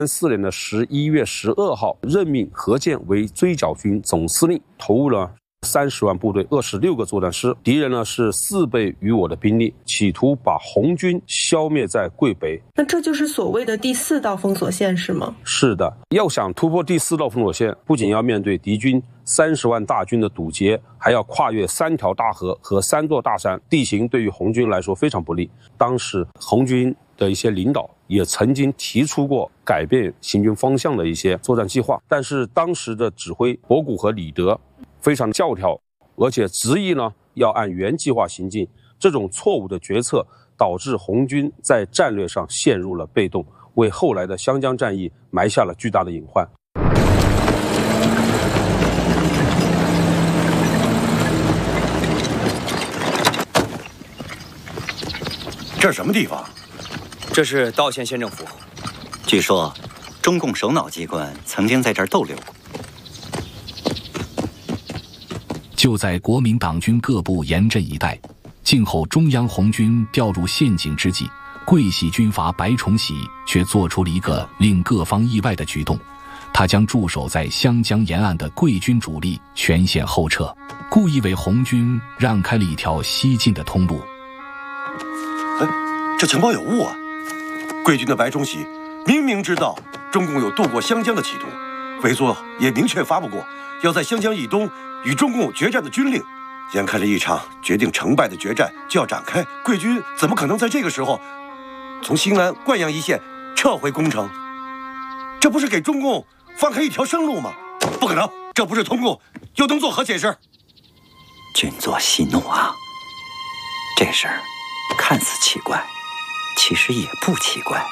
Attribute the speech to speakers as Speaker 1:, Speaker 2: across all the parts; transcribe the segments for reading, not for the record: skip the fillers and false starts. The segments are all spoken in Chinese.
Speaker 1: 4年的11月12号，任命何健为追剿军总司令，投入了30万部队，26个作战师，敌人呢是4倍于我的兵力，企图把红军消灭在桂北。
Speaker 2: 那这就是所谓的第4道封锁线是吗？
Speaker 1: 是的，要想突破第4道封锁线，不仅要面对敌军30万大军的堵截，还要跨越3条大河和3座大山，地形对于红军来说非常不利。当时红军的一些领导也曾经提出过改变行军方向的一些作战计划，但是当时的指挥博古和李德非常教条，而且执意呢要按原计划行进。这种错误的决策导致红军在战略上陷入了被动，为后来的湘江战役埋下了巨大的隐患。
Speaker 3: 这是什么地方？
Speaker 4: 这是道县县政府。
Speaker 5: 据说，中共首脑机关曾经在这儿逗留过。
Speaker 6: 就在国民党军各部严阵以待，静候中央红军掉入陷阱之际，桂系军阀白崇禧却做出了一个令各方意外的举动，他将驻守在湘江沿岸的桂军主力全线后撤，故意为红军让开了一条西进的通路。
Speaker 3: 这情报有误啊！桂军的白崇禧明明知道中共有渡过湘江的企图，委座也明确发布过要在湘江以东与中共决战的军令。眼看着一场决定成败的决战就要展开，桂军怎么可能在这个时候从兴南灌阳一线撤回攻城？这不是给中共放开一条生路吗？不可能，这不是通共，又能作何解释？
Speaker 5: 君座息怒啊！这事儿看似奇怪，其实也不奇怪。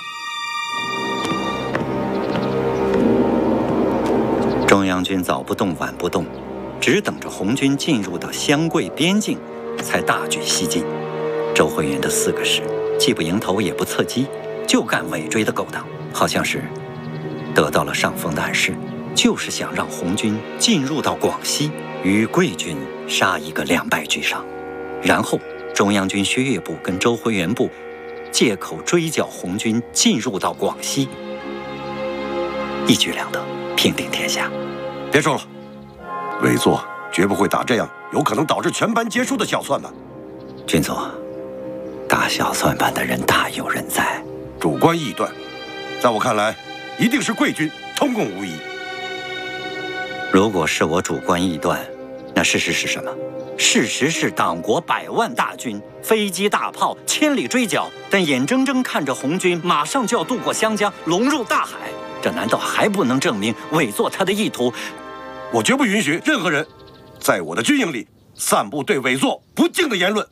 Speaker 5: 中央军早不动晚不动，只等着红军进入到湘桂边境，才大举西进。周慧元的4个师既不迎头也不侧击，就干尾追的勾当，好像是得到了上峰的暗示，就是想让红军进入到广西，与桂军杀一个2败俱伤，然后中央军薛岳部跟周辉元部借口追剿红军进入到广西，一举两得，平定天下。
Speaker 3: 别说了，委座绝不会打这样有可能导致全班结束的小算盘。
Speaker 5: 军座，打小算盘的人大有人在，
Speaker 3: 主观臆断，在我看来，一定是桂军，通共无疑。
Speaker 5: 如果是我主观臆断，那事实是什么？事实是党国100万大军，飞机大炮千里追剿，但眼睁睁看着红军马上就要渡过湘江，龙入大海，这难道还不能证明委座他的意图？
Speaker 3: 我绝不允许任何人在我的军营里散布对委座不敬的言论。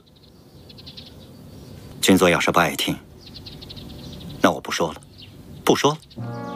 Speaker 5: 军座要是不爱听，那我不说了，不说了。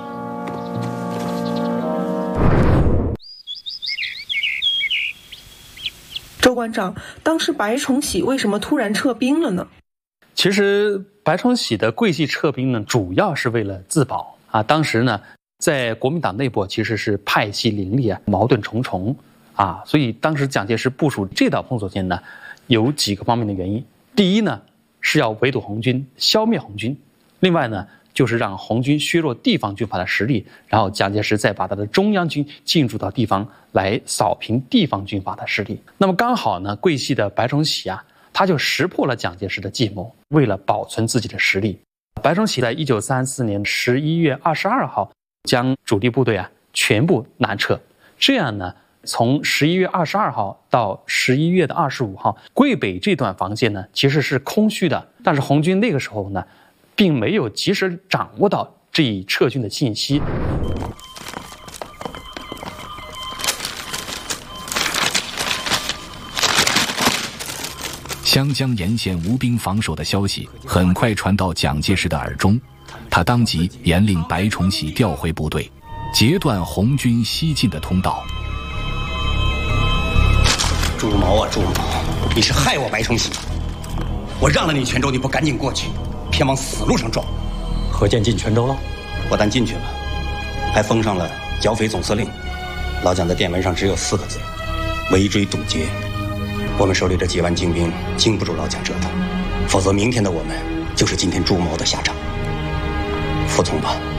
Speaker 2: 周馆长，当时白崇禧为什么突然撤兵了呢？
Speaker 7: 其实白崇禧的桂系撤兵呢，主要是为了自保啊。当时呢，在国民党内部其实是派系林立啊，矛盾重重啊，所以当时蒋介石部署这道封锁线呢，有几个方面的原因。第一呢，是要围堵红军，消灭红军；另外呢，就是让红军削弱地方军阀的实力，然后蒋介石再把他的中央军进驻到地方来扫平地方军阀的势力。那么刚好呢，桂系的白崇禧啊，他就识破了蒋介石的计谋，为了保存自己的实力，白崇禧在1934年11月22号将主力部队啊全部南撤。这样呢，从11月22号到11月的25号，桂北这段防线呢其实是空虚的，但是红军那个时候呢，并没有及时掌握到这一撤军的信息。
Speaker 6: 湘江沿线无兵防守的消息很快传到蒋介石的耳中，他当即严令白崇禧调回部队，截断红军西进的通道。
Speaker 8: 朱毛啊，朱毛，你是害我白崇禧！我让了你泉州，你不赶紧过去，偏往死路上撞。
Speaker 9: 何键进泉州了？
Speaker 8: 不但进去了，还封上了剿匪总司令。老蒋的电文上只有4个字：围追堵截。我们手里这几万精兵经不住老蒋折腾，否则明天的我们就是今天朱毛的下场。服从吧。